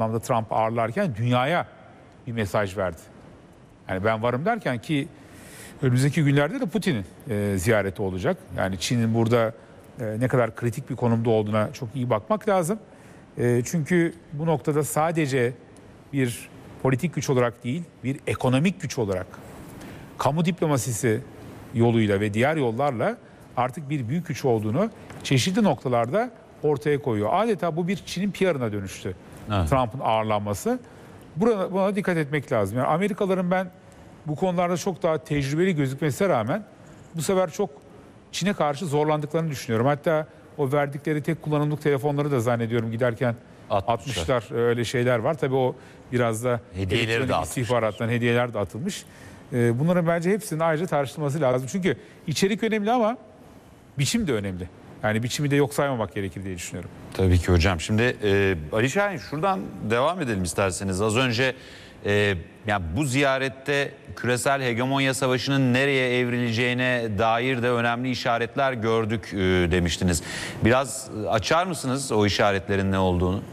anlamda Trump ağırlarken dünyaya bir mesaj verdi. Yani ben varım derken ki önümüzdeki günlerde de Putin'in ziyareti olacak. Yani Çin'in burada ne kadar kritik bir konumda olduğuna çok iyi bakmak lazım. Çünkü bu noktada sadece bir politik güç olarak değil, bir ekonomik güç olarak kamu diplomasisi yoluyla ve diğer yollarla artık bir büyük güç olduğunu çeşitli noktalarda ortaya koyuyor. Adeta bu bir Çin'in PR'ına dönüştü. Evet. Trump'ın ağırlanması. Buna dikkat etmek lazım. Yani Amerikalıların ben bu konularda çok daha tecrübeli gözükmesine rağmen bu sefer çok Çin'e karşı zorlandıklarını düşünüyorum. Hatta o verdikleri tek kullanımlık telefonları da zannediyorum giderken atmışlar. Öyle şeyler var. Tabii o biraz da hediyeleri de istihbarattan hediyeler de atılmış. Bunların bence hepsinin ayrıca tartışılması lazım. Çünkü içerik önemli ama biçim de önemli. Yani biçimi de yok saymamak gerekir diye düşünüyorum. Tabii ki hocam. Şimdi Ali Şahin şuradan devam edelim isterseniz. Az önce yani bu ziyarette küresel hegemonya savaşının nereye evrileceğine dair de önemli işaretler gördük demiştiniz. Biraz açar mısınız o işaretlerin ne olduğunu?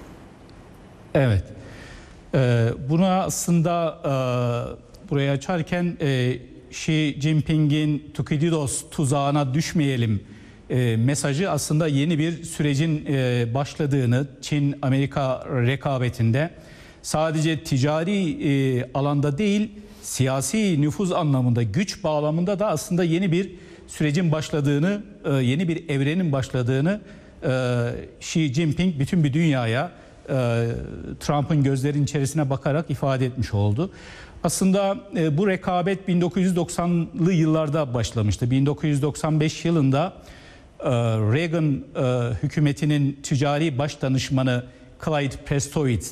Evet. Bunu aslında buraya açarken Xi Jinping'in Thukydides tuzağına düşmeyelim mesajı aslında yeni bir sürecin başladığını, Çin-Amerika rekabetinde sadece ticari alanda değil, siyasi nüfuz anlamında, güç bağlamında da aslında yeni bir sürecin başladığını, yeni bir evrenin başladığını Xi Jinping bütün bir dünyaya Trump'ın gözlerinin içerisine bakarak ifade etmiş oldu. Aslında bu rekabet 1990'lı yıllarda başlamıştı. 1995 yılında Reagan hükümetinin ticari baş danışmanı Clyde Prestowitz,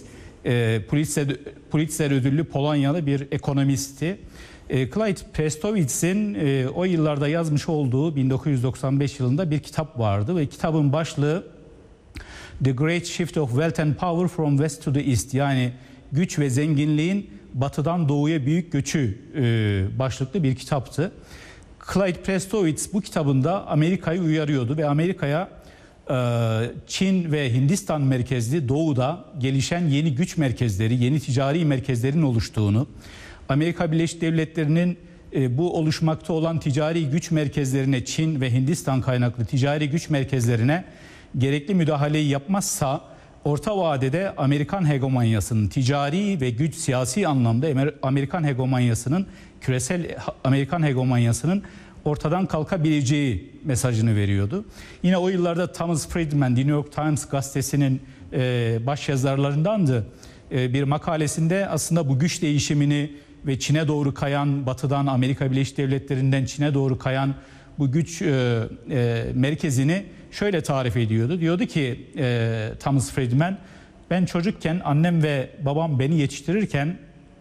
Pulitzer ödüllü Polonyalı bir ekonomisti. Clyde Prestowitz'in o yıllarda yazmış olduğu 1995 yılında bir kitap vardı ve kitabın başlığı The Great Shift of Wealth and Power from West to the East, yani güç ve zenginliğin batıdan doğuya büyük göçü başlıklı bir kitaptı. Clyde Prestowitz bu kitabında Amerika'yı uyarıyordu ve Amerika'ya Çin ve Hindistan merkezli doğuda gelişen yeni güç merkezleri, yeni ticari merkezlerin oluştuğunu, Amerika Birleşik Devletleri'nin bu oluşmakta olan ticari güç merkezlerine, Çin ve Hindistan kaynaklı ticari güç merkezlerine gerekli müdahaleyi yapmazsa orta vadede Amerikan hegemonyasının, ticari ve güç siyasi anlamda Amerikan hegemonyasının, küresel Amerikan hegemonyasının ortadan kalkabileceği mesajını veriyordu. Yine o yıllarda Thomas Friedman, The New York Times gazetesinin başyazarlarındandı. Bir makalesinde aslında bu güç değişimini ve Çin'e doğru kayan, batıdan Amerika Birleşik Devletleri'nden Çin'e doğru kayan bu güç merkezini şöyle tarif ediyordu. Diyordu ki Thomas Friedman, ben çocukken annem ve babam beni yetiştirirken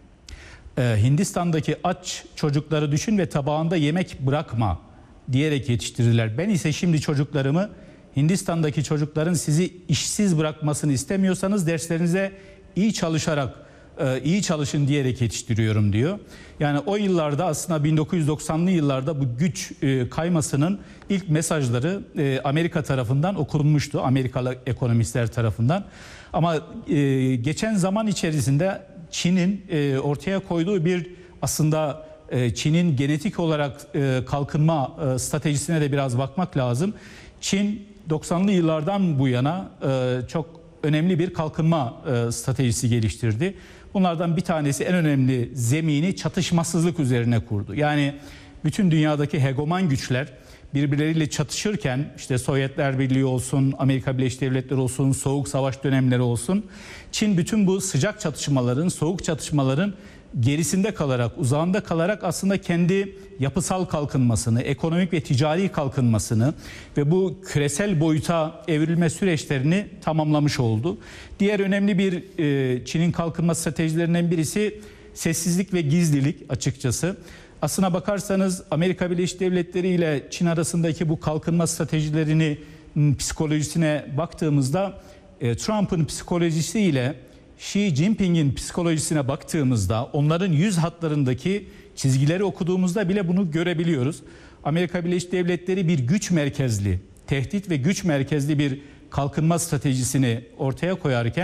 Hindistan'daki aç çocukları düşün ve tabağında yemek bırakma diyerek yetiştirdiler. Ben ise şimdi çocuklarımı Hindistan'daki çocukların sizi işsiz bırakmasını istemiyorsanız derslerinize iyi çalışarak iyi çalışın diyerek yetiştiriyorum diyor. Yani o yıllarda aslında 1990'lı yıllarda bu güç kaymasının ilk mesajları Amerika tarafından okunmuştu. Amerikalı ekonomistler tarafından. Ama geçen zaman içerisinde Çin'in ortaya koyduğu bir aslında Çin'in genetik olarak kalkınma stratejisine de biraz bakmak lazım. Çin 90'lı yıllardan bu yana çok önemli bir kalkınma stratejisi geliştirdi. Bunlardan bir tanesi, en önemli zemini çatışmasızlık üzerine kurdu. Yani bütün dünyadaki hegemon güçler birbirleriyle çatışırken, işte Sovyetler Birliği olsun, Amerika Birleşik Devletleri olsun, Soğuk Savaş dönemleri olsun, Çin bütün bu sıcak çatışmaların, soğuk çatışmaların gerisinde kalarak, uzağında kalarak aslında kendi yapısal kalkınmasını, ekonomik ve ticari kalkınmasını ve bu küresel boyuta evrilme süreçlerini tamamlamış oldu. Diğer önemli bir Çin'in kalkınma stratejilerinden birisi sessizlik ve gizlilik açıkçası. Aslına bakarsanız Amerika Birleşik Devletleri ile Çin arasındaki bu kalkınma stratejilerini, psikolojisine baktığımızda Trump'ın psikolojisiyle Xi Jinping'in psikolojisine baktığımızda, onların yüz hatlarındaki çizgileri okuduğumuzda bile bunu görebiliyoruz. Amerika Birleşik Devletleri bir güç merkezli, tehdit ve güç merkezli bir kalkınma stratejisini ortaya koyarken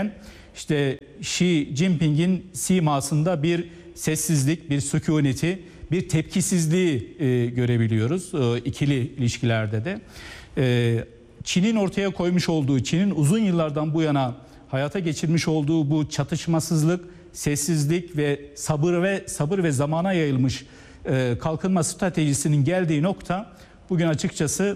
işte Xi Jinping'in simasında bir sessizlik, bir sükuneti, bir tepkisizliği görebiliyoruz ikili ilişkilerde de. Çin'in ortaya koymuş olduğu, Çin'in uzun yıllardan bu yana hayata geçirmiş olduğu bu çatışmasızlık, sessizlik ve sabır ve zamana yayılmış kalkınma stratejisinin geldiği nokta bugün açıkçası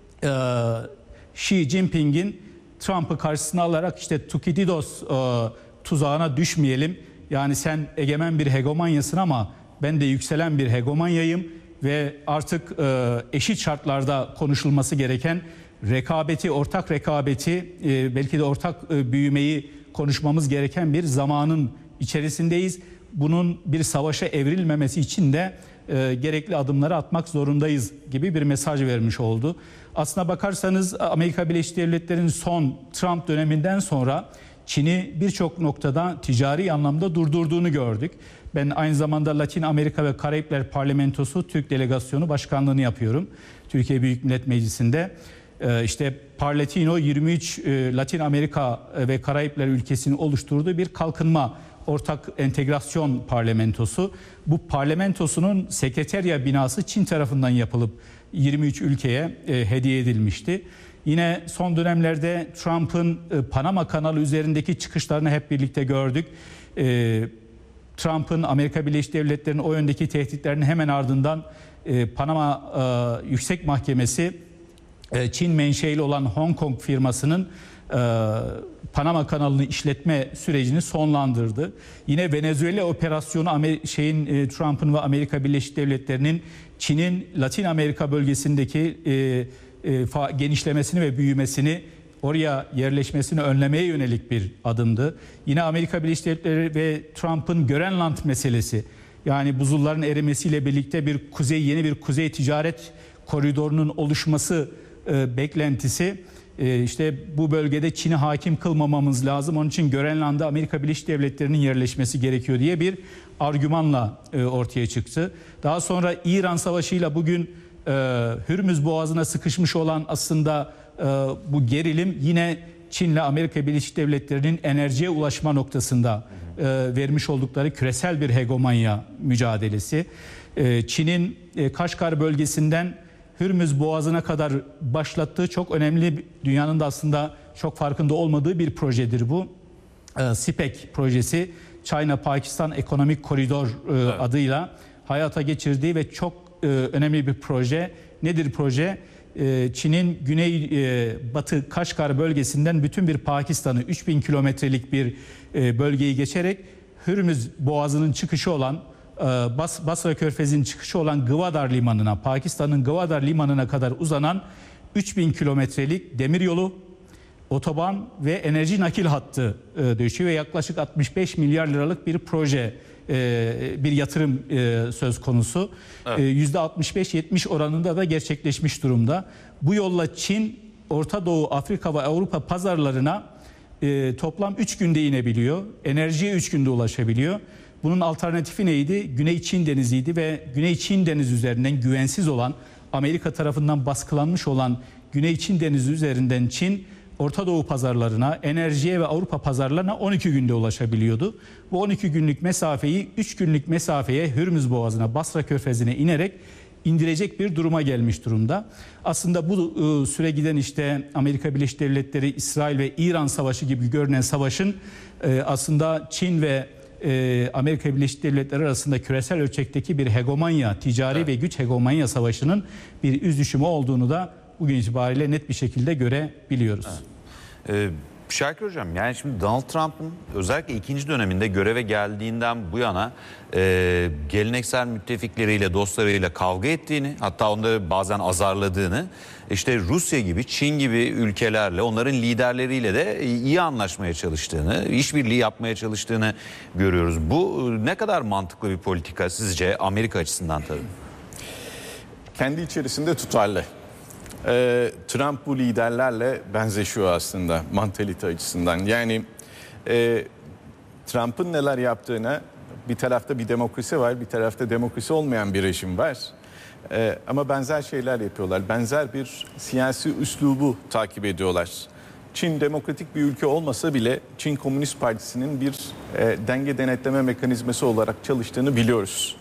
Xi Jinping'in Trump'ı karşısına alarak işte Thukydides tuzağına düşmeyelim. Yani sen egemen bir hegemonyasın ama ben de yükselen bir hegemonyayım ve artık eşit şartlarda konuşulması gereken rekabeti, ortak rekabeti, belki de ortak büyümeyi konuşmamız gereken bir zamanın içerisindeyiz. Bunun bir savaşa evrilmemesi için de gerekli adımları atmak zorundayız gibi bir mesaj vermiş oldu. Aslına bakarsanız Amerika Birleşik Devletleri'nin son Trump döneminden sonra Çin'i birçok noktada ticari anlamda durdurduğunu gördük. Ben aynı zamanda Latin Amerika ve Karayipler Parlamentosu Türk Delegasyonu Başkanlığını yapıyorum. Türkiye Büyük Millet Meclisi'nde. İşte Parlatino 23 Latin Amerika ve Karayipler ülkesinin oluşturduğu bir kalkınma ortak entegrasyon parlamentosu. Bu parlamentosunun sekreterya binası Çin tarafından yapılıp 23 ülkeye hediye edilmişti. Yine son dönemlerde Trump'ın Panama kanalı üzerindeki çıkışlarını hep birlikte gördük. Trump'ın Amerika Birleşik Devletleri'nin o yöndeki tehditlerinin hemen ardından Panama Yüksek Mahkemesi Çin menşeili olan Hong Kong firmasının Panama kanalını işletme sürecini sonlandırdı. Yine Venezuela operasyonu Trump'ın ve Amerika Birleşik Devletleri'nin Çin'in Latin Amerika bölgesindeki genişlemesini ve büyümesini, oraya yerleşmesini önlemeye yönelik bir adımdı. Yine Amerika Birleşik Devletleri ve Trump'ın Grönland meselesi, yani buzulların erimesiyle birlikte yeni bir kuzey ticaret koridorunun oluşması beklentisi. İşte bu bölgede Çin'i hakim kılmamamız lazım. Onun için Grönland'da Amerika Birleşik Devletleri'nin yerleşmesi gerekiyor diye bir argümanla ortaya çıktı. Daha sonra İran Savaşı'yla bugün Hürmüz Boğazı'na sıkışmış olan aslında bu gerilim yine Çin'le Amerika Birleşik Devletleri'nin enerjiye ulaşma noktasında vermiş oldukları küresel bir hegemonya mücadelesi. Çin'in Kaşgar bölgesinden Hürmüz Boğazı'na kadar başlattığı çok önemli, dünyanın da aslında çok farkında olmadığı bir projedir bu. CPEC projesi, China-Pakistan Ekonomik Koridor adıyla hayata geçirdiği ve çok önemli bir proje. Nedir proje? Çin'in güney-batı Kaşgar bölgesinden bütün bir Pakistan'ı 3000 kilometrelik bir bölgeyi geçerek Hürmüz Boğazı'nın çıkışı olan Basra Körfezi'nin çıkışı olan Gwadar Limanı'na, Pakistan'ın Gwadar Limanı'na kadar uzanan 3000 kilometrelik demiryolu, otoban ve enerji nakil hattı döşüyor ve yaklaşık 65 milyar liralık bir proje, bir yatırım söz konusu. Evet. %65-70 oranında da gerçekleşmiş durumda. Bu yolla Çin, Orta Doğu, Afrika ve Avrupa pazarlarına toplam 3 günde inebiliyor. Enerjiye 3 günde ulaşabiliyor. Bunun alternatifi neydi? Güney Çin Denizi'ydi ve Güney Çin Denizi üzerinden güvensiz olan, Amerika tarafından baskılanmış olan Güney Çin Denizi üzerinden Çin, Orta Doğu pazarlarına, enerjiye ve Avrupa pazarlarına 12 günde ulaşabiliyordu. Bu 12 günlük mesafeyi 3 günlük mesafeye Hürmüz Boğazı'na, Basra Körfezi'ne inerek indirecek bir duruma gelmiş durumda. Aslında bu süre giden işte Amerika Birleşik Devletleri, İsrail ve İran savaşı gibi görünen savaşın aslında Çin ve Amerika Birleşik Devletleri arasında küresel ölçekteki bir hegemonya, ticari ve güç hegemonya savaşının bir üzdüşümü olduğunu da bugün itibariyle net bir şekilde görebiliyoruz. Evet. Şakir Hocam, yani şimdi Donald Trump'ın özellikle ikinci döneminde göreve geldiğinden bu yana geleneksel müttefikleriyle, dostlarıyla kavga ettiğini, hatta onları bazen azarladığını, işte Rusya gibi, Çin gibi ülkelerle, onların liderleriyle de iyi anlaşmaya çalıştığını, işbirliği yapmaya çalıştığını görüyoruz. Bu ne kadar mantıklı bir politika sizce Amerika açısından tabii? Kendi içerisinde tutarlı. Trump bu liderlerle benzeşiyor aslında mantalite açısından. Yani Trump'ın neler yaptığına, bir tarafta bir demokrasi var, bir tarafta demokrasi olmayan bir rejim var. Ama benzer şeyler yapıyorlar. Benzer bir siyasi üslubu takip ediyorlar. Çin demokratik bir ülke olmasa bile Çin Komünist Partisi'nin bir denge denetleme mekanizması olarak çalıştığını biliyoruz.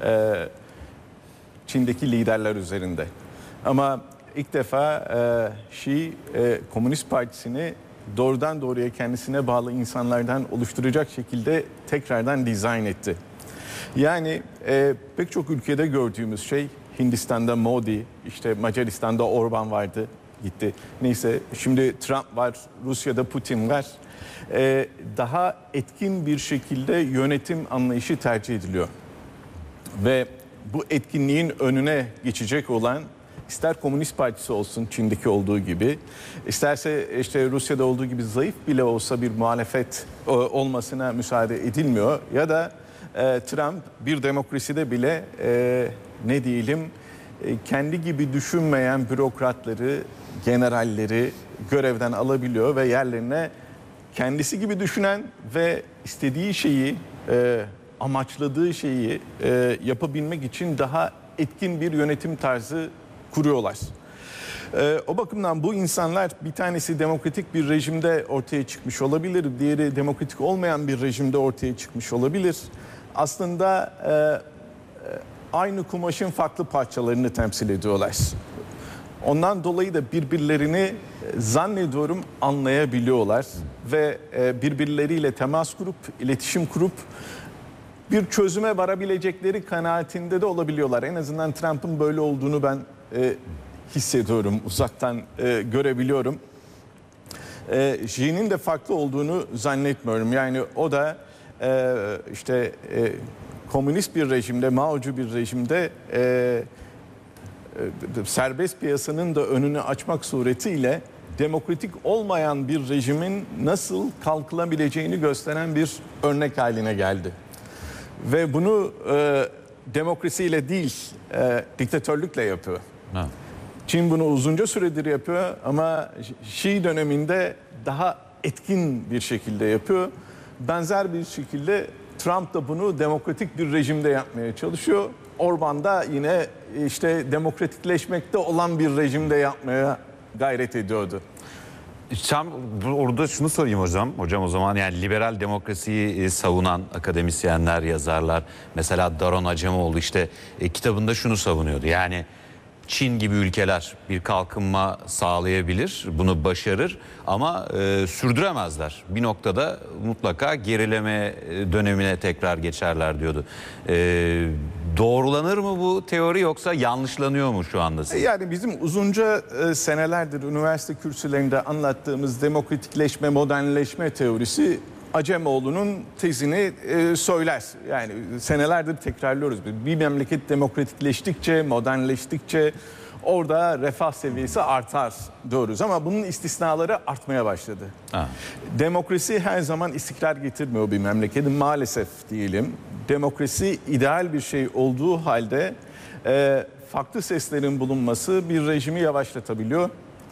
Çin'deki liderler üzerinde. Ama ilk defa Xi Komünist Partisi'ni doğrudan doğruya kendisine bağlı insanlardan oluşturacak şekilde tekrardan dizayn etti. Yani pek çok ülkede gördüğümüz şey, Hindistan'da Modi, işte Macaristan'da Orban vardı, gitti. Neyse şimdi Trump var, Rusya'da Putin var. Daha etkin bir şekilde yönetim anlayışı tercih ediliyor. Ve bu etkinliğin önüne geçecek olan, ister Komünist Partisi olsun Çin'deki olduğu gibi, isterse işte Rusya'da olduğu gibi zayıf bile olsa bir muhalefet olmasına müsaade edilmiyor. Ya da Trump bir demokraside bile ne diyelim kendi gibi düşünmeyen bürokratları, generalleri görevden alabiliyor ve yerlerine kendisi gibi düşünen ve istediği şeyi, amaçladığı şeyi yapabilmek için daha etkin bir yönetim tarzı kuruyorlar. O bakımdan bu insanlar, bir tanesi demokratik bir rejimde ortaya çıkmış olabilir, diğeri demokratik olmayan bir rejimde ortaya çıkmış olabilir. Aslında aynı kumaşın farklı parçalarını temsil ediyorlar. Ondan dolayı da birbirlerini zannediyorum anlayabiliyorlar ve birbirleriyle temas kurup, iletişim kurup bir çözüme varabilecekleri kanaatinde de olabiliyorlar. En azından Trump'ın böyle olduğunu ben hissediyorum, uzaktan görebiliyorum. Xi'nin de farklı olduğunu zannetmiyorum. Yani o da işte komünist bir rejimde, Mao'cu bir rejimde serbest piyasanın da önünü açmak suretiyle demokratik olmayan bir rejimin nasıl kalkılabileceğini gösteren bir örnek haline geldi. Ve bunu demokrasiyle değil, diktatörlükle yapıyor. Ha. Çin bunu uzunca süredir yapıyor ama Xi döneminde daha etkin bir şekilde yapıyor. Benzer bir şekilde Trump da bunu demokratik bir rejimde yapmaya çalışıyor. Orban da yine işte demokratikleşmekte olan bir rejimde yapmaya gayret ediyordu. Tam orada şunu sorayım hocam. Hocam o zaman yani liberal demokrasiyi savunan akademisyenler, yazarlar, mesela Daron Acemoğlu işte kitabında şunu savunuyordu. Yani Çin gibi ülkeler bir kalkınma sağlayabilir, bunu başarır ama sürdüremezler. Bir noktada mutlaka gerileme dönemine tekrar geçerler diyordu. Doğrulanır mı bu teori yoksa yanlışlanıyor mu şu anda siz? Yani bizim uzunca senelerdir üniversite kürsülerinde anlattığımız demokratikleşme, modernleşme teorisi Acemoğlu'nun tezini söyler. Yani senelerdir tekrarlıyoruz. Bir memleket demokratikleştikçe, modernleştikçe orada refah seviyesi artar diyoruz. Ama bunun istisnaları artmaya başladı. Ha. Demokrasi her zaman istikrar getirmiyor bir memleketin, maalesef diyelim. Demokrasi ideal bir şey olduğu halde farklı seslerin bulunması bir rejimi yavaşlatabiliyor.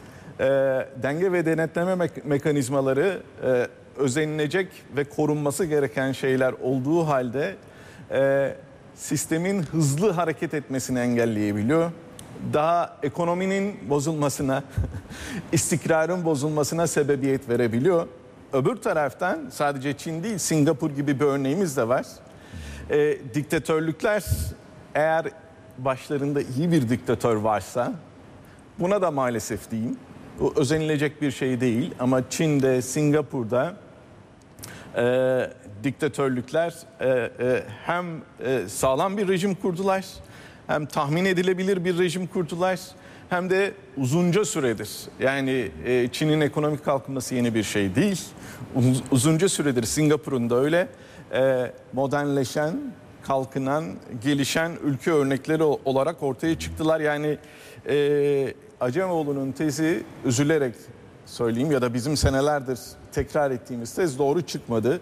Denge ve denetleme mekanizmaları özenilecek ve korunması gereken şeyler olduğu halde sistemin hızlı hareket etmesini engelleyebiliyor. Daha ekonominin bozulmasına, istikrarın bozulmasına sebebiyet verebiliyor. Öbür taraftan sadece Çin değil, Singapur gibi bir örneğimiz de var. Diktatörlükler, eğer başlarında iyi bir diktatör varsa, buna da maalesef diyeyim, o özenilecek bir şey değil ama Çin'de, Singapur'da diktatörlükler hem sağlam bir rejim kurdular, hem tahmin edilebilir bir rejim kurdular, hem de uzunca süredir. Yani Çin'in ekonomik kalkınması yeni bir şey değil. Uzunca süredir Singapur'un da öyle modernleşen, kalkınan, gelişen ülke örnekleri olarak ortaya çıktılar. Yani Acemoğlu'nun tezi, üzülerek söyleyeyim ya da bizim senelerdir tekrar ettiğimiz tez doğru çıkmadı.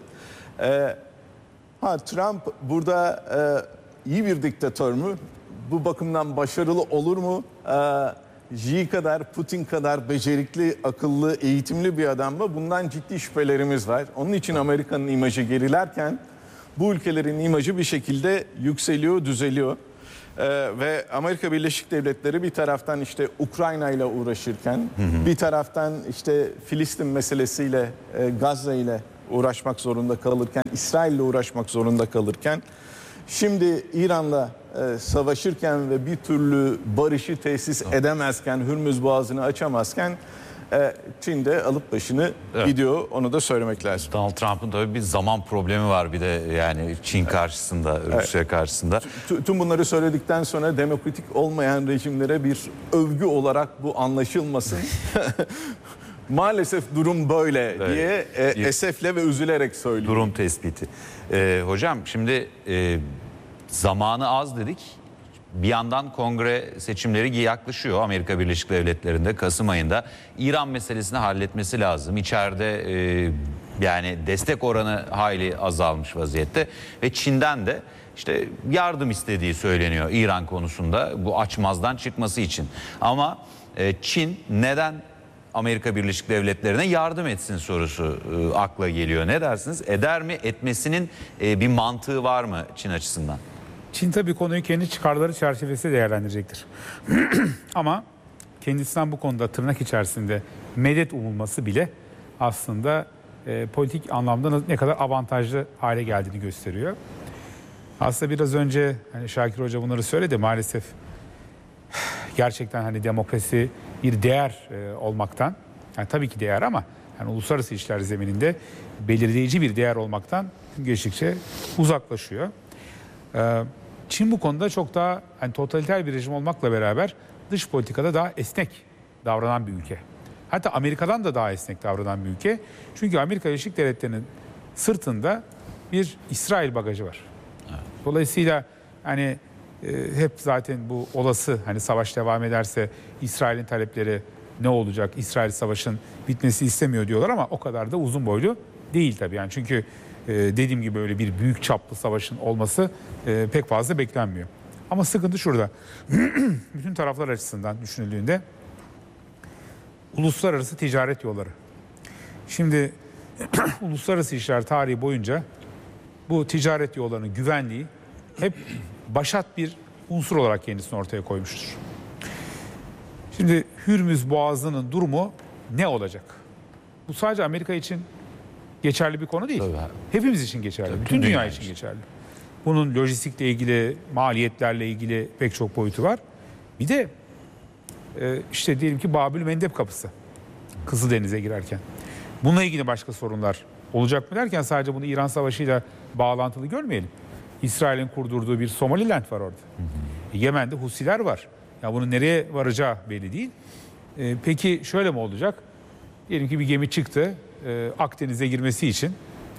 Trump burada iyi bir diktatör mü? Bu bakımdan başarılı olur mu? Xi kadar, Putin kadar becerikli, akıllı, eğitimli bir adam mı? Bundan ciddi şüphelerimiz var. Onun için Amerika'nın imajı gerilerken bu ülkelerin imajı bir şekilde yükseliyor, düzeliyor. Ve Amerika Birleşik Devletleri bir taraftan işte Ukrayna ile uğraşırken, bir taraftan işte Filistin meselesiyle, Gazze ile uğraşmak zorunda kalırken, İsrail ile uğraşmak zorunda kalırken, şimdi İran'la savaşırken ve bir türlü barışı tesis edemezken, Hürmüz Boğazı'nı açamazken Çin de alıp başını gidiyor. Onu da söylemek lazım. Donald Trump'ın tabii bir zaman problemi var bir de yani Çin karşısında, Rusya karşısında. Tüm bunları söyledikten sonra demokratik olmayan rejimlere bir övgü olarak bu anlaşılmasın. Maalesef durum böyle diye esefle ve üzülerek söylüyorum. Durum tespiti. Hocam şimdi zamanı az dedik. Bir yandan kongre seçimleri yaklaşıyor Amerika Birleşik Devletleri'nde Kasım ayında. İran meselesini halletmesi lazım. İçeride yani destek oranı hayli azalmış vaziyette. Ve Çin'den de işte yardım istediği söyleniyor İran konusunda bu açmazdan çıkması için. Ama Çin neden Amerika Birleşik Devletleri'ne yardım etsin sorusu akla geliyor. Ne dersiniz? Eder mi? Etmesinin bir mantığı var mı Çin açısından? Çin tabii konuyu kendi çıkarları çerçevesinde değerlendirecektir. Ama kendisinden bu konuda tırnak içerisinde medet umulması bile aslında politik anlamda ne kadar avantajlı hale geldiğini gösteriyor. Aslında biraz önce hani Şakir Hoca bunları söyledi, maalesef gerçekten hani demokrasi bir değer olmaktan, yani tabii ki değer ama yani uluslararası işler zemininde belirleyici bir değer olmaktan geçtikçe uzaklaşıyor. Çin bu konuda çok daha yani totaliter bir rejim olmakla beraber dış politikada daha esnek davranan bir ülke. Hatta Amerika'dan da daha esnek davranan bir ülke. Çünkü Amerika Birleşik Devletleri'nin sırtında bir İsrail bagajı var. Dolayısıyla hani hep zaten bu olası hani savaş devam ederse İsrail'in talepleri ne olacak? İsrail savaşın bitmesi istemiyor diyorlar ama o kadar da uzun boylu değil tabii. Yani çünkü dediğim gibi öyle bir büyük çaplı savaşın olması pek fazla beklenmiyor. Ama sıkıntı şurada. Bütün taraflar açısından düşünüldüğünde uluslararası ticaret yolları. Şimdi uluslararası işler tarihi boyunca bu ticaret yollarının güvenliği hep başat bir unsur olarak kendisini ortaya koymuştur. Şimdi Hürmüz Boğazı'nın durumu ne olacak? Bu sadece Amerika için geçerli bir konu değil. Tabii. Hepimiz için geçerli. Tabii, bütün dünya için geçerli. Bunun lojistikle ilgili, maliyetlerle ilgili pek çok boyutu var. Bir de işte diyelim ki Babül Mendeb Kapısı. Kızıldeniz'e girerken. Bununla ilgili başka sorunlar olacak mı derken sadece bunu İran Savaşı'yla bağlantılı görmeyelim. İsrail'in kurdurduğu bir Somaliland var orada. Yemen'de Husiler var. Ya bunun nereye varacağı belli değil. Peki şöyle mi olacak? Diyelim ki bir gemi çıktı. Akdeniz'e girmesi için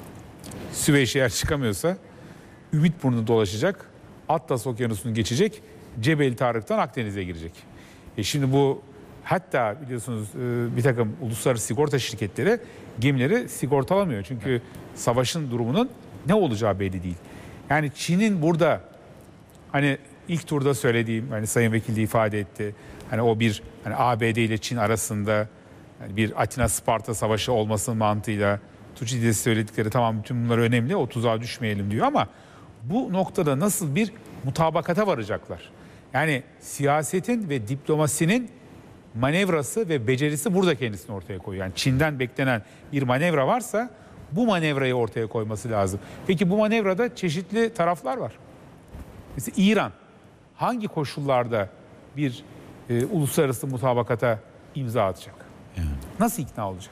Süveyş'e eğer çıkamıyorsa Ümitburnu dolaşacak. Atlas Okyanusu'nu geçecek. Cebel Tarık'tan Akdeniz'e girecek. Şimdi bu hatta biliyorsunuz bir takım uluslararası sigorta şirketleri gemileri sigortalamıyor. Çünkü savaşın durumunun ne olacağı belli değil. Yani Çin'in burada hani ilk turda söylediğim hani Sayın Vekil de ifade etti. Hani o bir hani ABD ile Çin arasında yani bir Atina-Sparta savaşı olmasının mantığıyla Tuğçe'de söyledikleri tamam bütün bunlar önemli, o tuzağa düşmeyelim diyor ama bu noktada nasıl bir mutabakata varacaklar? Yani siyasetin ve diplomasinin manevrası ve becerisi burada kendisini ortaya koyuyor. Yani Çin'den beklenen bir manevra varsa bu manevrayı ortaya koyması lazım. Peki bu manevrada çeşitli taraflar var. Mesela İran hangi koşullarda bir uluslararası mutabakata imza atacak? Nasıl ikna olacak?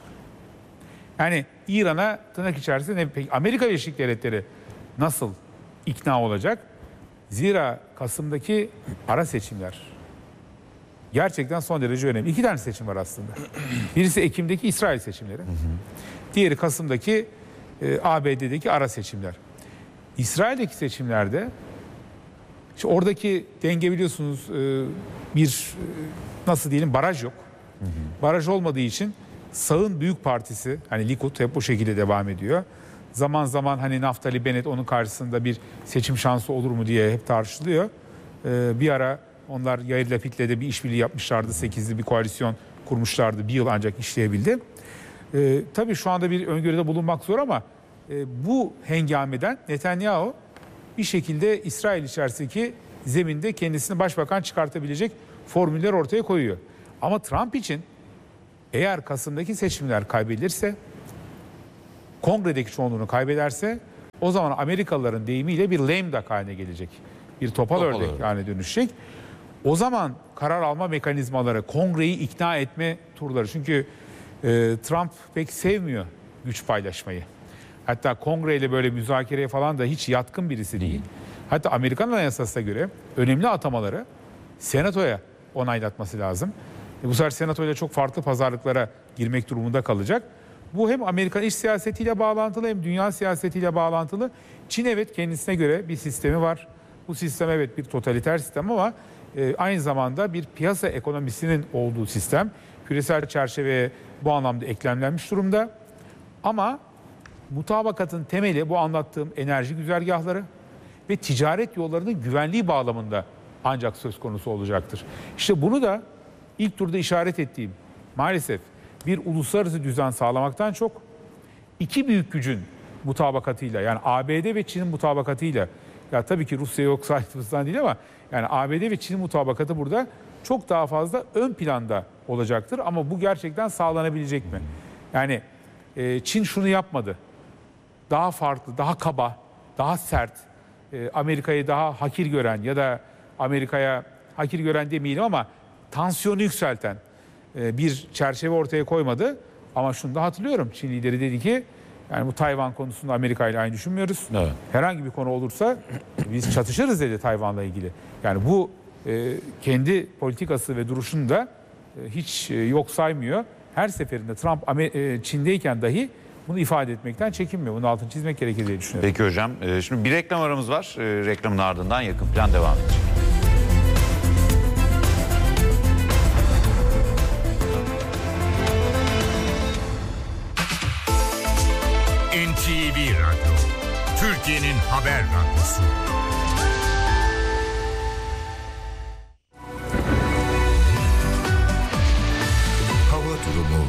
Yani İran'a tırnak içerisinde peki Amerika Birleşik Devletleri nasıl ikna olacak? Zira Kasım'daki ara seçimler gerçekten son derece önemli. 2 tane seçim var aslında. Birisi Ekim'deki İsrail seçimleri. Diğeri Kasım'daki ABD'deki ara seçimler. İsrail'deki seçimlerde işte oradaki denge biliyorsunuz bir nasıl diyelim baraj yok. Baraj olmadığı için sağın büyük partisi hani Likud hep bu şekilde devam ediyor. Zaman zaman hani Naftali Bennett onun karşısında bir seçim şansı olur mu diye hep tartışılıyor. Bir ara onlar Yair Lapid'le de bir işbirliği yapmışlardı. 8'li bir koalisyon kurmuşlardı. Bir yıl ancak işleyebildi. Tabii şu anda bir öngörüde bulunmak zor ama bu hengameden Netanyahu bir şekilde İsrail içerisindeki zeminde kendisini başbakan çıkartabilecek formüller ortaya koyuyor. Ama Trump için eğer Kasım'daki seçimler kaybedilirse, Kongre'deki çoğunluğunu kaybederse o zaman Amerikalıların deyimiyle bir lame duck haline gelecek. Bir topal ördek haline dönüşecek. O zaman karar alma mekanizmaları, Kongre'yi ikna etme turları. Çünkü Trump pek sevmiyor güç paylaşmayı. Hatta Kongre ile böyle müzakereye falan da hiç yatkın birisi değil. Hatta Amerikan Anayasası'na göre önemli atamaları Senato'ya onaylatması lazım. Bu sefer Senato'yla çok farklı pazarlıklara girmek durumunda kalacak. Bu hem Amerikan iç siyasetiyle bağlantılı hem dünya siyasetiyle bağlantılı. Çin evet kendisine göre bir sistemi var. Bu sistem evet bir totaliter sistem ama aynı zamanda bir piyasa ekonomisinin olduğu sistem. Küresel çerçeveye bu anlamda eklemlenmiş durumda. Ama mutabakatın temeli bu anlattığım enerji güzergahları ve ticaret yollarının güvenliği bağlamında ancak söz konusu olacaktır. İşte bunu da ilk turda işaret ettiğim maalesef bir uluslararası düzen sağlamaktan çok iki büyük gücün mutabakatıyla yani ABD ve Çin'in mutabakatıyla ya tabii ki Rusya yok saygımızdan değil ama yani ABD ve Çin'in mutabakatı burada çok daha fazla ön planda olacaktır ama bu gerçekten sağlanabilecek mi? Yani Çin şunu yapmadı. Daha farklı, daha kaba, daha sert, Amerika'yı daha hakir gören ya da Amerika'ya hakir gören demeyelim ama tansiyonu yükselten bir çerçeve ortaya koymadı. Ama şunu da hatırlıyorum. Çin lideri dedi ki yani bu Tayvan konusunda Amerika ile aynı düşünmüyoruz. Evet. Herhangi bir konu olursa biz çatışırız dedi Tayvan'la ilgili. Yani bu kendi politikası ve duruşunu da hiç yok saymıyor. Her seferinde Trump Çin'deyken dahi bunu ifade etmekten çekinmiyor. Bunun altını çizmek gerekir diye düşünüyorum. Peki hocam. Şimdi bir reklam aramız var. Reklamın ardından yakın plan devam edecek. NTV Radyo, Türkiye'nin haber radyosu. Hava durumu.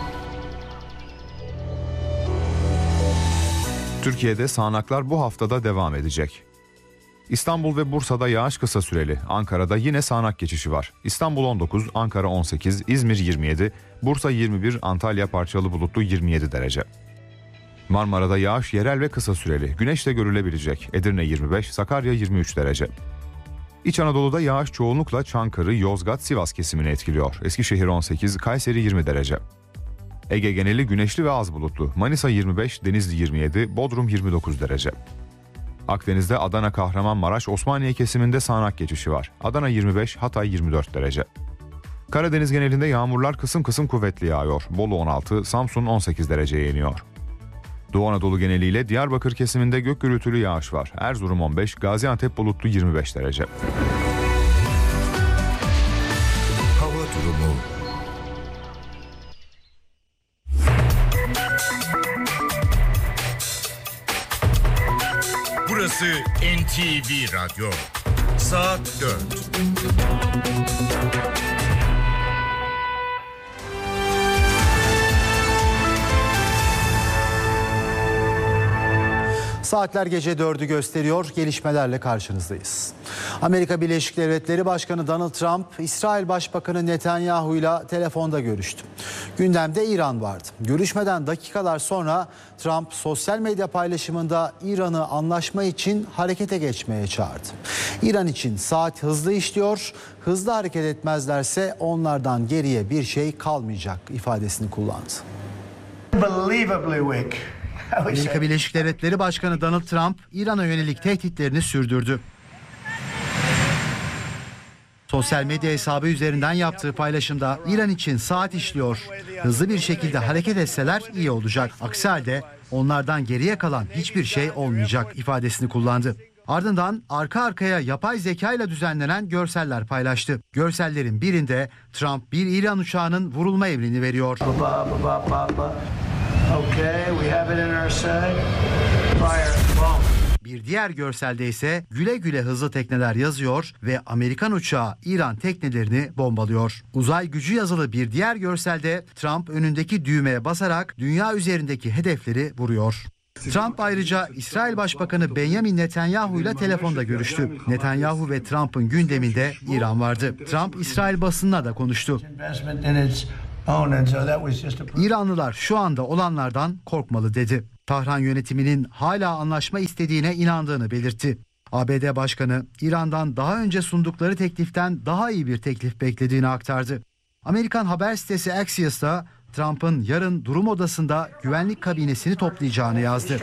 Türkiye'de sağanaklar bu haftada devam edecek. İstanbul ve Bursa'da yağış kısa süreli. Ankara'da yine sağanak geçişi var. İstanbul 19, Ankara 18, İzmir 27, Bursa 21, Antalya parçalı bulutlu 27 derece. Marmara'da yağış yerel ve kısa süreli. Güneş de görülebilecek. Edirne 25, Sakarya 23 derece. İç Anadolu'da yağış çoğunlukla Çankırı, Yozgat, Sivas kesimini etkiliyor. Eskişehir 18, Kayseri 20 derece. Ege geneli güneşli ve az bulutlu. Manisa 25, Denizli 27, Bodrum 29 derece. Akdeniz'de Adana, Kahramanmaraş, Osmaniye kesiminde sağanak geçişi var. Adana 25, Hatay 24 derece. Karadeniz genelinde yağmurlar kısım kısım kuvvetli yağıyor. Bolu 16, Samsun 18 dereceye iniyor. Doğu Anadolu geneliyle Diyarbakır kesiminde gök gürültülü yağış var. Erzurum 15, Gaziantep bulutlu 25 derece. Hava durumu. Burası NTV Radyo. Saat 4. Saatler gece 4'ü gösteriyor. Gelişmelerle karşınızdayız. Amerika Birleşik Devletleri Başkanı Donald Trump, İsrail Başbakanı Netanyahu ile telefonda görüştü. Gündemde İran vardı. Görüşmeden dakikalar sonra Trump sosyal medya paylaşımında İran'ı anlaşma için harekete geçmeye çağırdı. İran için saat hızlı işliyor, hızlı hareket etmezlerse onlardan geriye bir şey kalmayacak ifadesini kullandı. Amerika Birleşik Devletleri Başkanı Donald Trump, İran'a yönelik tehditlerini sürdürdü. Sosyal medya hesabı üzerinden yaptığı paylaşımda İran için saat işliyor, hızlı bir şekilde hareket etseler iyi olacak. Aksi halde onlardan geriye kalan hiçbir şey olmayacak ifadesini kullandı. Ardından arka arkaya yapay zeka ile düzenlenen görseller paylaştı. Görsellerin birinde Trump bir İran uçağının vurulma emrini veriyor. Bir diğer görselde ise güle güle hızlı tekneler yazıyor ve Amerikan uçağı İran teknelerini bombalıyor. Uzay gücü yazılı bir diğer görselde Trump önündeki düğmeye basarak dünya üzerindeki hedefleri vuruyor. Trump ayrıca İsrail Başbakanı Benjamin Netanyahu ile telefonda görüştü. Netanyahu ve Trump'ın gündeminde İran vardı. Trump İsrail basınına da konuştu. İranlılar şu anda olanlardan korkmalı dedi. Tahran yönetiminin hala anlaşma istediğine inandığını belirtti. ABD Başkanı İran'dan daha önce sundukları tekliften daha iyi bir teklif beklediğini aktardı. Amerikan haber sitesi Axios'ta Trump'ın yarın durum odasında güvenlik kabinesini toplayacağını yazdı.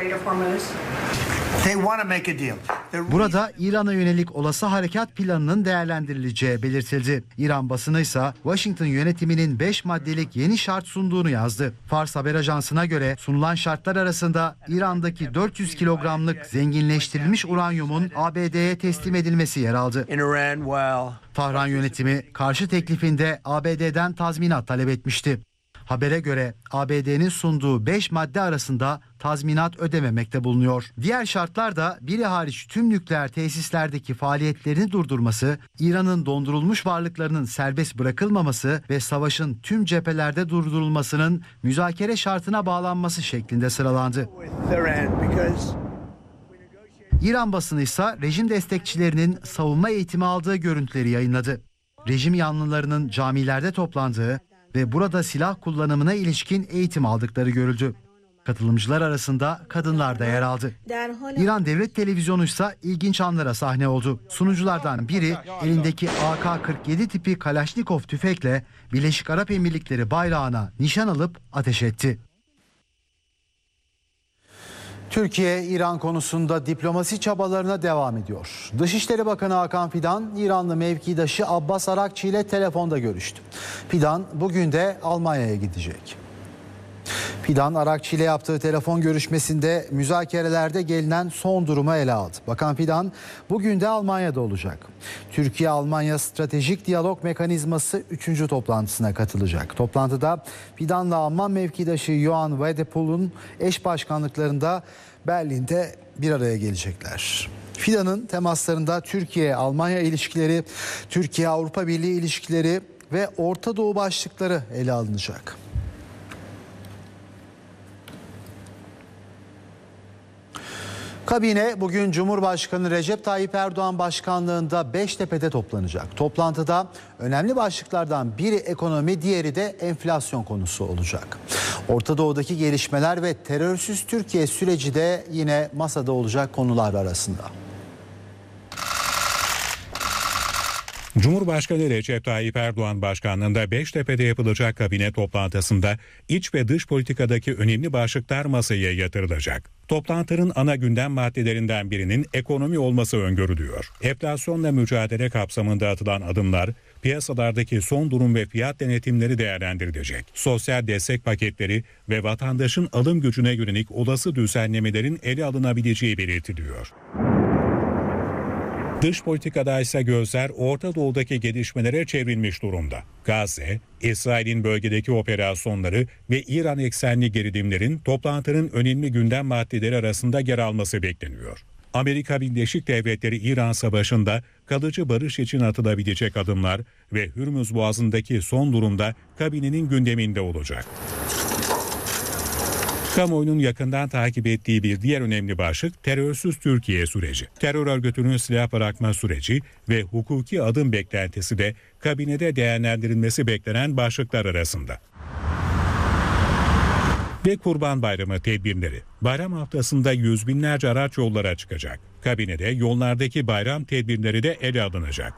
Burada İran'a yönelik olası harekat planının değerlendirileceği belirtildi. İran basını ise Washington yönetiminin 5 maddelik yeni şart sunduğunu yazdı. Fars haber ajansına göre sunulan şartlar arasında İran'daki 400 kilogramlık zenginleştirilmiş uranyumun ABD'ye teslim edilmesi yer aldı. Tahran yönetimi karşı teklifinde ABD'den tazminat talep etmişti. Habere göre ABD'nin sunduğu 5 madde arasında tazminat ödememekte bulunuyor. Diğer şartlar da biri hariç tüm nükleer tesislerdeki faaliyetlerini durdurması, İran'ın dondurulmuş varlıklarının serbest bırakılmaması ve savaşın tüm cephelerde durdurulmasının müzakere şartına bağlanması şeklinde sıralandı. İran basını ise rejim destekçilerinin savunma eğitimi aldığı görüntüleri yayınladı. Rejim yanlılarının camilerde toplandığı ve burada silah kullanımına ilişkin eğitim aldıkları görüldü. Katılımcılar arasında kadınlar da yer aldı. İran Devlet Televizyonu ise ilginç anlara sahne oldu. Sunuculardan biri elindeki AK-47 tipi Kalaşnikov tüfekle Birleşik Arap Emirlikleri bayrağına nişan alıp ateş etti. Türkiye, İran konusunda diplomasi çabalarına devam ediyor. Dışişleri Bakanı Hakan Fidan, İranlı mevkidaşı Abbas Arakçı ile telefonda görüştü. Fidan bugün de Almanya'ya gidecek. Fidan, Arakçı ile yaptığı telefon görüşmesinde müzakerelerde gelinen son durumu ele aldı. Bakan Fidan bugün de Almanya'da olacak. Türkiye-Almanya Stratejik Diyalog Mekanizması 3. toplantısına katılacak. Toplantıda Fidan'la Alman mevkidaşı Johann Wadepool'un eş başkanlıklarında Berlin'de bir araya gelecekler. Fidan'ın temaslarında Türkiye-Almanya ilişkileri, Türkiye-Avrupa Birliği ilişkileri ve Orta Doğu başlıkları ele alınacak. Kabine bugün Cumhurbaşkanı Recep Tayyip Erdoğan başkanlığında Beştepe'de toplanacak. Toplantıda önemli başlıklardan biri ekonomi, diğeri de enflasyon konusu olacak. Orta Doğu'daki gelişmeler ve terörsüz Türkiye süreci de yine masada olacak konular arasında. Cumhurbaşkanı Recep Tayyip Erdoğan başkanlığında Beştepe'de yapılacak kabine toplantısında iç ve dış politikadaki önemli başlıklar masaya yatırılacak. Toplantının ana gündem maddelerinden birinin ekonomi olması öngörülüyor. Enflasyonla mücadele kapsamında atılan adımlar, piyasalardaki son durum ve fiyat denetimleri değerlendirilecek. Sosyal destek paketleri ve vatandaşın alım gücüne yönelik olası düzenlemelerin ele alınabileceği belirtiliyor. Dış politikada ise gözler Orta Doğu'daki gelişmelere çevrilmiş durumda. Gazze, İsrail'in bölgedeki operasyonları ve İran eksenli gerilimlerin toplantının önemli gündem maddeleri arasında yer alması bekleniyor. Amerika Birleşik Devletleri İran Savaşı'nda kalıcı barış için atılabilecek adımlar ve Hürmüz Boğazı'ndaki son durumda kabinenin gündeminde olacak. Kamuoyunun yakından takip ettiği bir diğer önemli başlık terörsüz Türkiye süreci. Terör örgütünün silah bırakma süreci ve hukuki adım beklentisi de kabinede değerlendirilmesi beklenen başlıklar arasında. Ve Kurban Bayramı tedbirleri. Bayram haftasında yüz binlerce araç yollara çıkacak. Kabinede yollardaki bayram tedbirleri de ele alınacak.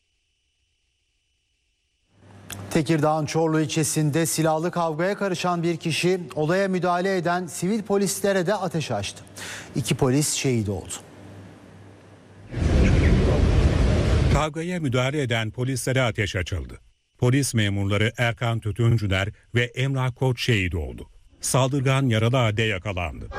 Tekirdağ'ın Çorlu ilçesinde silahlı kavgaya karışan bir kişi olaya müdahale eden sivil polislere de ateş açtı. 2 polis şehit oldu. Kavgaya müdahale eden polislere ateş açıldı. Polis memurları Erkan Tütüncüler ve Emrah Koç şehit oldu. Saldırgan yaralı halde yakalandı.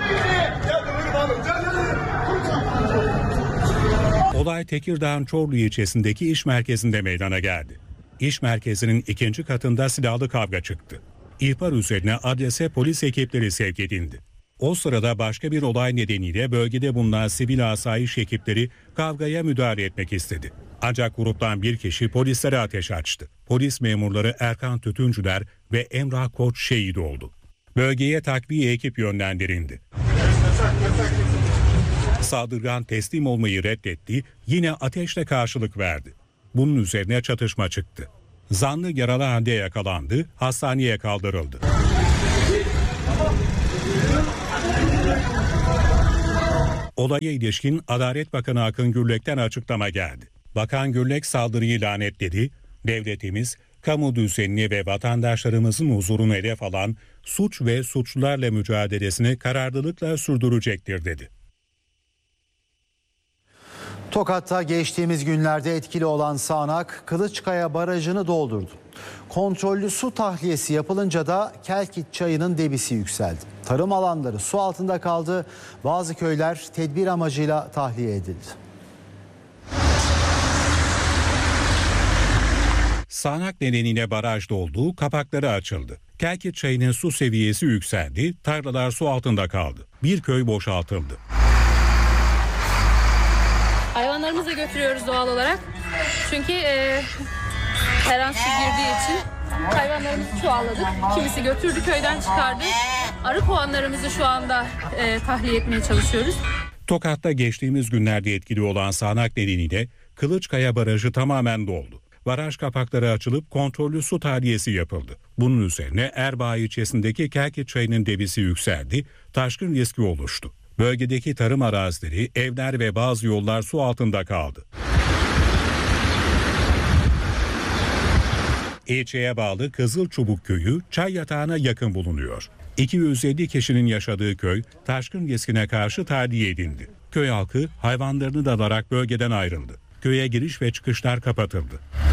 Olay Tekirdağ'ın Çorlu ilçesindeki iş merkezinde meydana geldi. İş merkezinin 2. katında silahlı kavga çıktı. İhbar üzerine adrese polis ekipleri sevk edildi. O sırada başka bir olay nedeniyle bölgede bulunan sivil asayiş ekipleri kavgaya müdahale etmek istedi. Ancak gruptan bir kişi polislere ateş açtı. Polis memurları Erkan Tütüncüler ve Emrah Koç şehit oldu. Bölgeye takviye ekip yönlendirildi. Saldırgan teslim olmayı reddetti, yine ateşle karşılık verdi. Bunun üzerine çatışma çıktı. Zanlı yaralı halde yakalandı, hastaneye kaldırıldı. Olaya ilişkin Adalet Bakanı Akın Gürlek'ten açıklama geldi. Bakan Gürlek saldırıyı lanetledi, devletimiz kamu düzenini ve vatandaşlarımızın huzurunu hedef alan suç ve suçlularla mücadelesini kararlılıkla sürdürecektir dedi. Tokat'ta geçtiğimiz günlerde etkili olan sağanak Kılıçkaya Barajı'nı doldurdu. Kontrollü su tahliyesi yapılınca da Kelkit Çayı'nın debisi yükseldi. Tarım alanları su altında kaldı. Bazı köyler tedbir amacıyla tahliye edildi. Sağanak nedeniyle baraj doldu, kapakları açıldı. Kelkit Çayı'nın su seviyesi yükseldi, tarlalar su altında kaldı. Bir köy boşaltıldı. Hayvanlarımızı da götürüyoruz doğal olarak. Çünkü her an su girdiği için hayvanlarımızı çoğalladık. Kimisi götürdü, köyden çıkardı. Arı kovanlarımızı şu anda tahliye etmeye çalışıyoruz. Tokat'ta geçtiğimiz günlerde etkili olan sağanak nedeniyle Kılıçkaya Barajı tamamen doldu. Baraj kapakları açılıp kontrollü su tahliyesi yapıldı. Bunun üzerine Erbaa ilçesindeki Kelkit Çayı'nın debisi yükseldi, taşkın riski oluştu. Bölgedeki tarım arazileri, evler ve bazı yollar su altında kaldı. İlçeye bağlı Kızılçubuk köyü çay yatağına yakın bulunuyor. 250 kişinin yaşadığı köy taşkın riskine karşı tahliye edildi. Köy halkı hayvanlarını da alarak bölgeden ayrıldı. Köye giriş ve çıkışlar kapatıldı.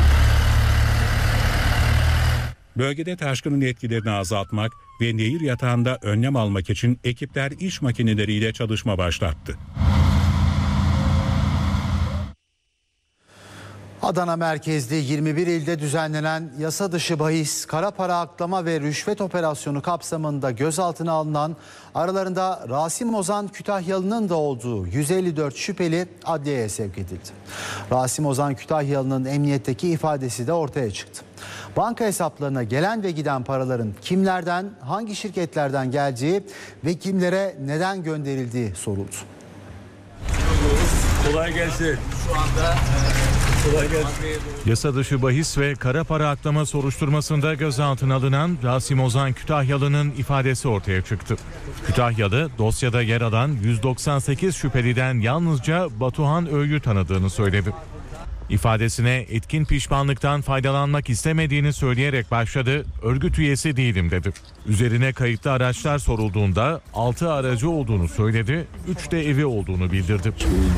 Bölgede taşkının etkilerini azaltmak ve nehir yatağında önlem almak için ekipler iş makineleriyle çalışma başlattı. Adana merkezli 21 ilde düzenlenen yasa dışı bahis, kara para aklama ve rüşvet operasyonu kapsamında gözaltına alınan, aralarında Rasim Ozan Kütahyalı'nın da olduğu 154 şüpheli adliyeye sevk edildi. Rasim Ozan Kütahyalı'nın emniyetteki ifadesi de ortaya çıktı. Banka hesaplarına gelen ve giden paraların kimlerden, hangi şirketlerden geldiği ve kimlere neden gönderildiği soruldu. Kolay gelsin. Şu anda yasa dışı bahis ve kara para aklama soruşturmasında gözaltına alınan Rasim Ozan Kütahyalı'nın ifadesi ortaya çıktı. Kütahyalı dosyada yer alan 198 şüpheliden yalnızca Batuhan Öğü'yü tanıdığını söyledi. İfadesine etkin pişmanlıktan faydalanmak istemediğini söyleyerek başladı, örgüt üyesi değilim dedi. Üzerine kayıtlı araçlar sorulduğunda 6 aracı olduğunu söyledi, 3 de evi olduğunu bildirdi.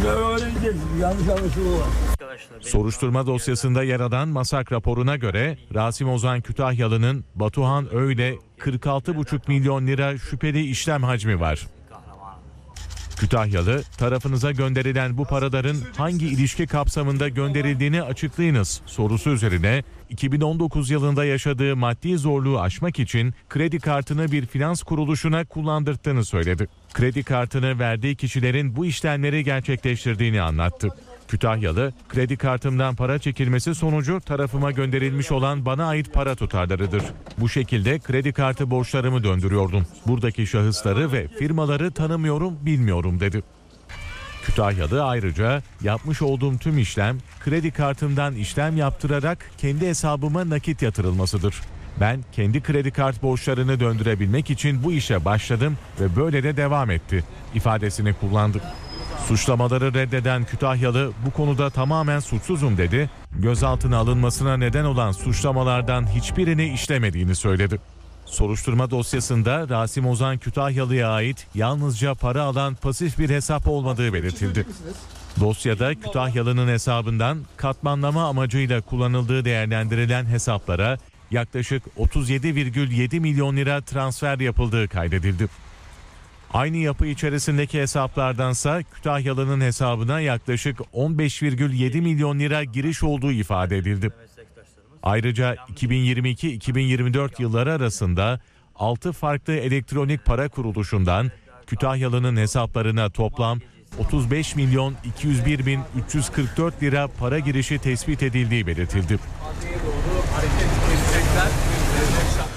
Soruşturma dosyasında yer alan masak raporuna göre Rasim Ozan Kütahyalı'nın Batuhan Öğü'yle 46,5 milyon lira şüpheli işlem hacmi var. Kütahyalı, tarafınıza gönderilen bu paraların hangi ilişki kapsamında gönderildiğini açıklayınız sorusu üzerine 2019 yılında yaşadığı maddi zorluğu aşmak için kredi kartını bir finans kuruluşuna kullandırdığını söyledi. Kredi kartını verdiği kişilerin bu işlemleri gerçekleştirdiğini anlattı. Kütahyalı, kredi kartımdan para çekilmesi sonucu tarafıma gönderilmiş olan bana ait para tutarlarıdır. Bu şekilde kredi kartı borçlarımı döndürüyordum. Buradaki şahısları ve firmaları tanımıyorum, bilmiyorum dedi. Kütahyalı ayrıca yapmış olduğum tüm işlem kredi kartımdan işlem yaptırarak kendi hesabıma nakit yatırılmasıdır. Ben kendi kredi kart borçlarını döndürebilmek için bu işe başladım ve böyle de devam etti ifadesini kullandı. Suçlamaları reddeden Kütahyalı bu konuda tamamen suçsuzum dedi. Gözaltına alınmasına neden olan suçlamalardan hiçbirini işlemediğini söyledi. Soruşturma dosyasında Rasim Ozan Kütahyalı'ya ait yalnızca para alan pasif bir hesap olmadığı belirtildi. Dosyada Kütahyalı'nın hesabından katmanlama amacıyla kullanıldığı değerlendirilen hesaplara yaklaşık 37,7 milyon lira transfer yapıldığı kaydedildi. Aynı yapı içerisindeki hesaplardansa Kütahyalı'nın hesabına yaklaşık 15,7 milyon lira giriş olduğu ifade edildi. Ayrıca 2022-2024 yılları arasında 6 farklı elektronik para kuruluşundan Kütahyalı'nın hesaplarına toplam 35 milyon 201 bin 344 lira para girişi tespit edildiği belirtildi.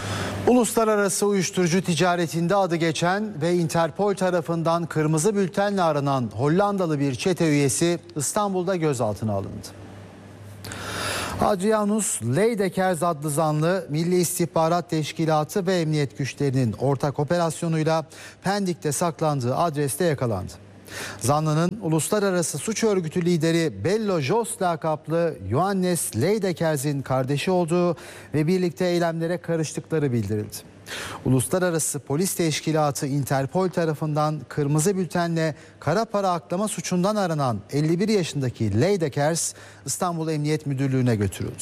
Uluslararası uyuşturucu ticaretinde adı geçen ve Interpol tarafından kırmızı bültenle aranan Hollandalı bir çete üyesi İstanbul'da gözaltına alındı. Adrianus Leydekers adlı zanlı Milli İstihbarat Teşkilatı ve emniyet güçlerinin ortak operasyonuyla Pendik'te saklandığı adreste yakalandı. Zanlının uluslararası suç örgütü lideri Bello Jos lakaplı Johannes Leidekers'in kardeşi olduğu ve birlikte eylemlere karıştıkları bildirildi. Uluslararası Polis Teşkilatı Interpol tarafından kırmızı bültenle kara para aklama suçundan aranan 51 yaşındaki Leidekers İstanbul Emniyet Müdürlüğü'ne götürüldü.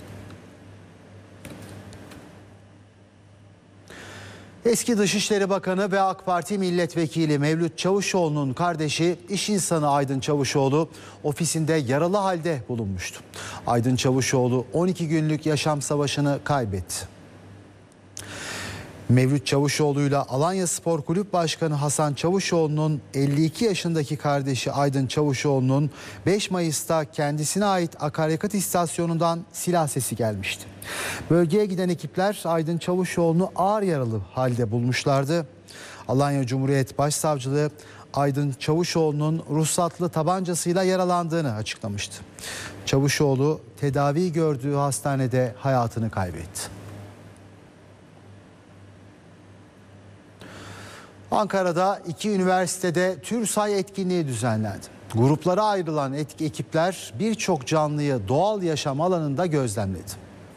Eski Dışişleri Bakanı ve AK Parti Milletvekili Mevlüt Çavuşoğlu'nun kardeşi iş insanı Aydın Çavuşoğlu ofisinde yaralı halde bulunmuştu. Aydın Çavuşoğlu 12 günlük yaşam savaşını kaybetti. Mevlüt Çavuşoğlu'yla Alanya Spor Kulüp Başkanı Hasan Çavuşoğlu'nun 52 yaşındaki kardeşi Aydın Çavuşoğlu'nun 5 Mayıs'ta kendisine ait akaryakıt istasyonundan silah sesi gelmişti. Bölgeye giden ekipler Aydın Çavuşoğlu'nu ağır yaralı halde bulmuşlardı. Alanya Cumhuriyet Başsavcılığı Aydın Çavuşoğlu'nun ruhsatlı tabancasıyla yaralandığını açıklamıştı. Çavuşoğlu tedavi gördüğü hastanede hayatını kaybetti. Ankara'da 2 üniversitede TÜRSAY etkinliği düzenlendi. Gruplara ayrılan ekipler birçok canlıyı doğal yaşam alanında gözlemledi.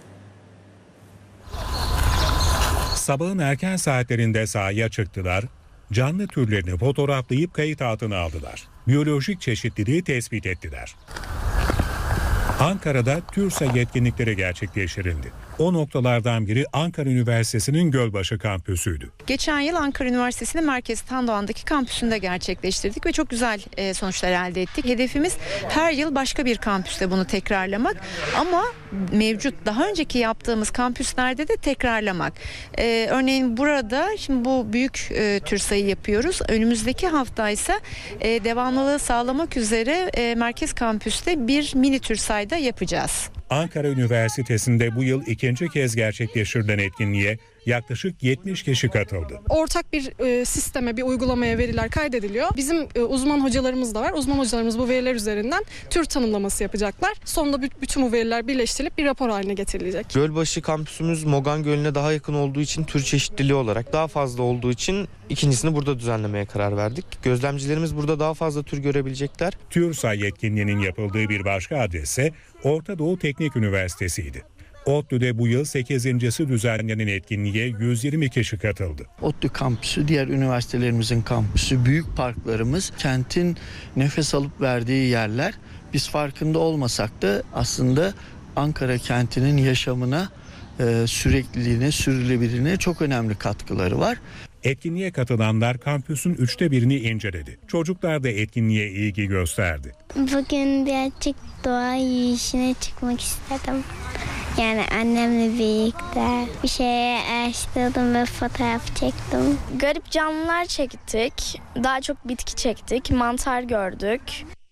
Sabahın erken saatlerinde sahaya çıktılar, canlı türlerini fotoğraflayıp kayıt altına aldılar. Biyolojik çeşitliliği tespit ettiler. Ankara'da TÜRSAY etkinlikleri gerçekleştirildi. O noktalardan biri Ankara Üniversitesi'nin Gölbaşı kampüsüydü. Geçen yıl Ankara Üniversitesi'nin Merkez Tandoğan'daki kampüsünde gerçekleştirdik ve çok güzel sonuçlar elde ettik. Hedefimiz her yıl başka bir kampüste bunu tekrarlamak ama mevcut daha önceki yaptığımız kampüslerde de tekrarlamak. Örneğin burada şimdi bu büyük TÜRSAY'ı yapıyoruz. Önümüzdeki hafta ise devamlılığı sağlamak üzere Merkez Kampüs'te bir mini TÜRSAY'da yapacağız. Ankara Üniversitesi'nde bu yıl ikinci kez gerçekleştirilen etkinliğe yaklaşık 70 kişi katıldı. Ortak bir sisteme, bir uygulamaya veriler kaydediliyor. Bizim uzman hocalarımız da var. Uzman hocalarımız bu veriler üzerinden tür tanımlaması yapacaklar. Sonunda bütün bu veriler birleştirilip bir rapor haline getirilecek. Gölbaşı kampüsümüz Mogan Gölü'ne daha yakın olduğu için tür çeşitliliği olarak daha fazla olduğu için ikincisini burada düzenlemeye karar verdik. Gözlemcilerimiz burada daha fazla tür görebilecekler. TÜRSAY etkinliğinin yapıldığı bir başka adrese Orta Doğu Teknik Üniversitesi'ydi. ODTÜ'de bu yıl 8.'si düzenlenen etkinliğe 120 kişi katıldı. ODTÜ kampüsü, diğer üniversitelerimizin kampüsü, büyük parklarımız, kentin nefes alıp verdiği yerler. Biz farkında olmasak da aslında Ankara kentinin yaşamına, sürekliliğine, sürdürülebilirliğine çok önemli katkıları var. Etkinliğe katılanlar kampüsün 1/3'ini inceledi. Çocuklar da etkinliğe ilgi gösterdi. Bugün birazcık doğa yürüyüşüne çıkmak istedim. Yani annemle birlikte bir şeye araştırdım ve fotoğraf çektim. Garip canlılar çektik. Daha çok bitki çektik. Mantar gördük.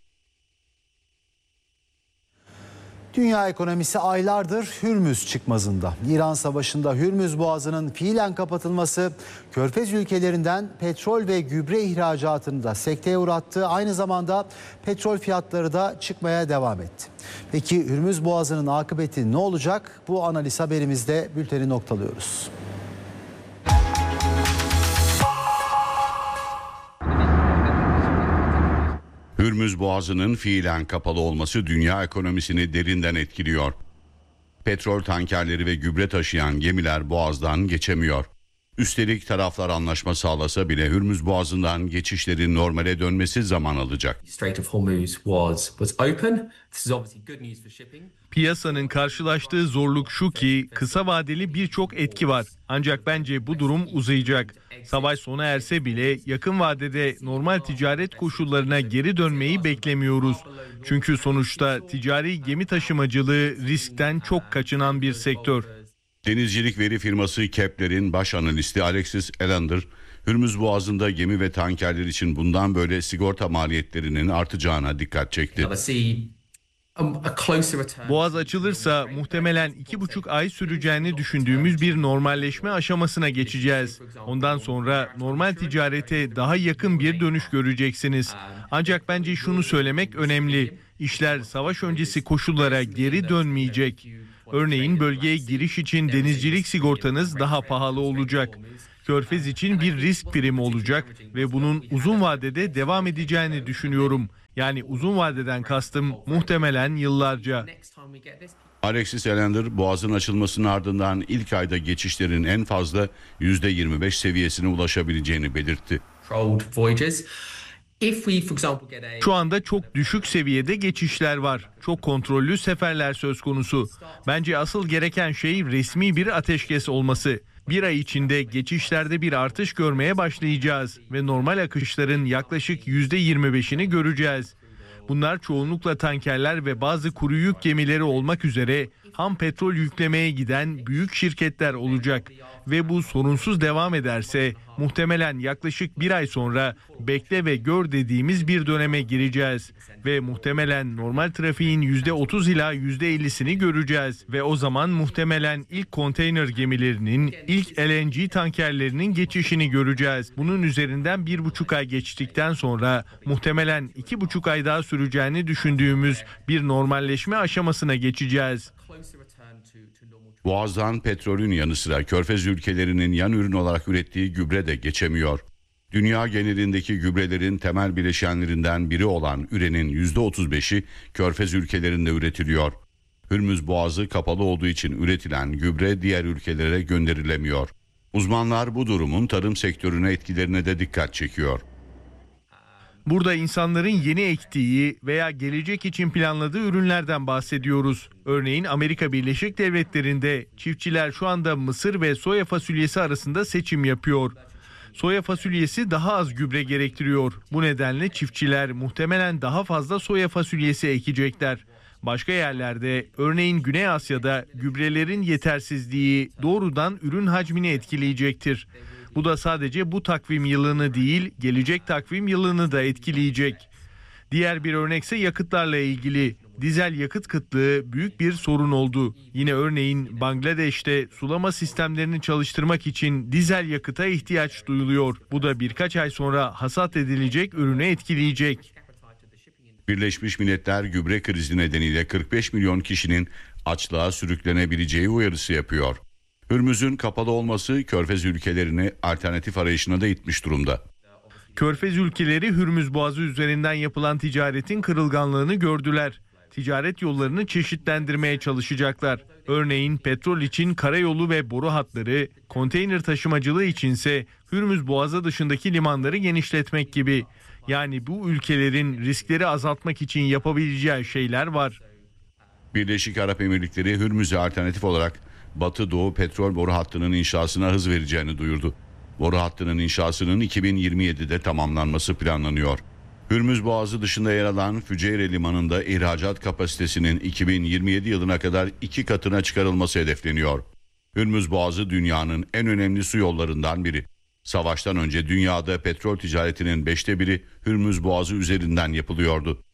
Dünya ekonomisi aylardır Hürmüz çıkmazında. İran Savaşı'nda Hürmüz Boğazı'nın fiilen kapatılması Körfez ülkelerinden petrol ve gübre ihracatını da sekteye uğrattı. Aynı zamanda petrol fiyatları da çıkmaya devam etti. Peki Hürmüz Boğazı'nın akıbeti ne olacak? Bu analiz haberimizde bülteni noktalıyoruz. Hürmüz Boğazı'nın fiilen kapalı olması dünya ekonomisini derinden etkiliyor. Petrol tankerleri ve gübre taşıyan gemiler Boğaz'dan geçemiyor. Üstelik taraflar anlaşma sağlasa bile Hürmüz Boğazı'ndan geçişlerin normale dönmesi zaman alacak. Piyasanın karşılaştığı zorluk şu ki kısa vadeli birçok etki var. Ancak bence bu durum uzayacak. Savaş sona erse bile yakın vadede normal ticaret koşullarına geri dönmeyi beklemiyoruz. Çünkü sonuçta ticari gemi taşımacılığı riskten çok kaçınan bir sektör. Denizcilik veri firması Kepler'in baş analisti Alexis Elander, Hürmüz Boğazı'nda gemi ve tankerler için bundan böyle sigorta maliyetlerinin artacağına dikkat çekti. Boğaz açılırsa muhtemelen 2,5 ay süreceğini düşündüğümüz bir normalleşme aşamasına geçeceğiz. Ondan sonra normal ticarete daha yakın bir dönüş göreceksiniz. Ancak bence şunu söylemek önemli. İşler savaş öncesi koşullara geri dönmeyecek. Örneğin bölgeye giriş için denizcilik sigortanız daha pahalı olacak. Körfez için bir risk primi olacak ve bunun uzun vadede devam edeceğini düşünüyorum. Yani uzun vadeden kastım muhtemelen yıllarca. Alexis Allender, Boğaz'ın açılmasının ardından ilk ayda geçişlerin en fazla %25 seviyesine ulaşabileceğini belirtti. Şu anda çok düşük seviyede geçişler var. Çok kontrollü seferler söz konusu. Bence asıl gereken şey resmi bir ateşkes olması. Bir ay içinde geçişlerde bir artış görmeye başlayacağız ve normal akışların yaklaşık %25'ini göreceğiz. Bunlar çoğunlukla tankerler ve bazı kuru yük gemileri olmak üzere ham petrol yüklemeye giden büyük şirketler olacak. Ve bu sorunsuz devam ederse muhtemelen yaklaşık bir ay sonra bekle ve gör dediğimiz bir döneme gireceğiz. Ve muhtemelen normal trafiğin %30 ila %50'sini göreceğiz. Ve o zaman muhtemelen ilk konteyner gemilerinin, ilk LNG tankerlerinin geçişini göreceğiz. Bunun üzerinden 1,5 ay geçtikten sonra muhtemelen 2,5 ay daha süreceğini düşündüğümüz bir normalleşme aşamasına geçeceğiz. Boğaz'dan petrolün yanı sıra Körfez ülkelerinin yan ürün olarak ürettiği gübre de geçemiyor. Dünya genelindeki gübrelerin temel bileşenlerinden biri olan ürenin %35'i Körfez ülkelerinde üretiliyor. Hürmüz Boğazı kapalı olduğu için üretilen gübre diğer ülkelere gönderilemiyor. Uzmanlar bu durumun tarım sektörüne etkilerine de dikkat çekiyor. Burada insanların yeni ektiği veya gelecek için planladığı ürünlerden bahsediyoruz. Örneğin Amerika Birleşik Devletleri'nde çiftçiler şu anda mısır ve soya fasulyesi arasında seçim yapıyor. Soya fasulyesi daha az gübre gerektiriyor. Bu nedenle çiftçiler muhtemelen daha fazla soya fasulyesi ekecekler. Başka yerlerde, örneğin Güney Asya'da gübrelerin yetersizliği doğrudan ürün hacmini etkileyecektir. Bu da sadece bu takvim yılını değil, gelecek takvim yılını da etkileyecek. Diğer bir örnekse yakıtlarla ilgili. Dizel yakıt kıtlığı büyük bir sorun oldu. Yine örneğin Bangladeş'te sulama sistemlerini çalıştırmak için dizel yakıta ihtiyaç duyuluyor. Bu da birkaç ay sonra hasat edilecek ürünü etkileyecek. Birleşmiş Milletler gübre krizi nedeniyle 45 milyon kişinin açlığa sürüklenebileceği uyarısı yapıyor. Hürmüz'ün kapalı olması Körfez ülkelerini alternatif arayışına da itmiş durumda. Körfez ülkeleri Hürmüz Boğazı üzerinden yapılan ticaretin kırılganlığını gördüler. Ticaret yollarını çeşitlendirmeye çalışacaklar. Örneğin petrol için karayolu ve boru hatları, konteyner taşımacılığı içinse Hürmüz Boğazı dışındaki limanları genişletmek gibi. Yani bu ülkelerin riskleri azaltmak için yapabileceği şeyler var. Birleşik Arap Emirlikleri Hürmüz'e alternatif olarak Batı Doğu petrol boru hattının inşasına hız vereceğini duyurdu. Boru hattının inşasının 2027'de tamamlanması planlanıyor. Hürmüz Boğazı dışında yer alan Füceyre Limanı'nda ihracat kapasitesinin 2027 yılına kadar 2 katına çıkarılması hedefleniyor. Hürmüz Boğazı dünyanın en önemli su yollarından biri. Savaştan önce dünyada petrol ticaretinin 1/5'i Hürmüz Boğazı üzerinden yapılıyordu.